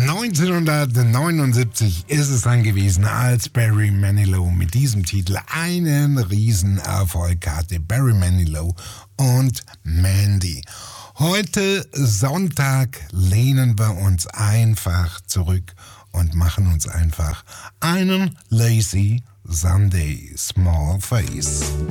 1979 ist es dann gewesen, als Barry Manilow mit diesem Titel einen Riesenerfolg hatte. Barry Manilow und Mandy. Heute Sonntag lehnen wir uns einfach zurück und machen uns einfach einen Lazy Sunday Small Face.